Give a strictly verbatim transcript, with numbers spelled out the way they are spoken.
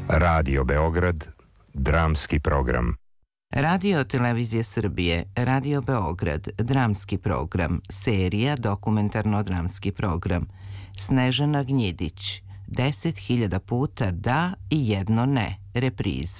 Radio Beograd, dramski program. Radio Televizije Srbije, Radio Beograd, dramski program, serija dokumentarno-dramski program. Snežana Gnjidić, deset hiljada puta da i jedno ne, repriza.